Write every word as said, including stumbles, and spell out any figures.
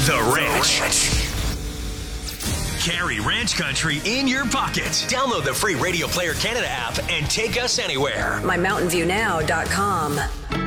The Ranch. Carry Ranch Country in your pocket. Download the free Radio Player Canada app and take us anywhere. my mountain view now dot com.